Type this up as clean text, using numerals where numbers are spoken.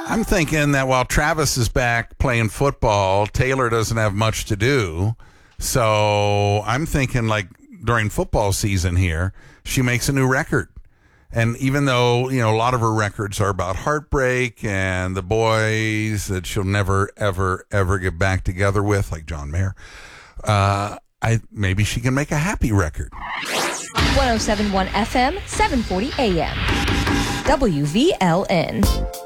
I'm thinking that while Travis is back playing football, Taylor doesn't have much to do. So I'm thinking like during football season here, she makes a new record. And even though, a lot of her records are about heartbreak and the boys that she'll never, ever, ever get back together with, like John Mayer, maybe she can make a happy record. 107.1 FM, 740 AM. WVLN.